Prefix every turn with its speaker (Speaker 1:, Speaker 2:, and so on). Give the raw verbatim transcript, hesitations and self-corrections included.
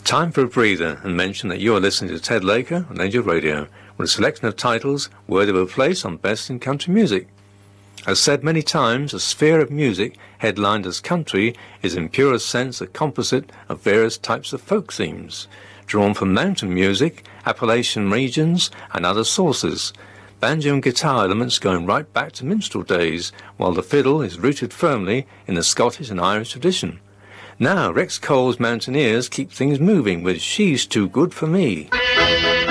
Speaker 1: Time for a breather and mention that you are listening to Ted Laker on Angel Radio with a selection of titles worthy of a place on Best in Country Music. As said many times, a sphere of music headlined as country is in purest sense a composite of various types of folk themes, drawn from mountain music, Appalachian regions, and other sources. Banjo and guitar elements going right back to minstrel days, while the fiddle is rooted firmly in the Scottish and Irish tradition. Now, Rex Cole's Mountaineers keep things moving with She's Too Good For Me.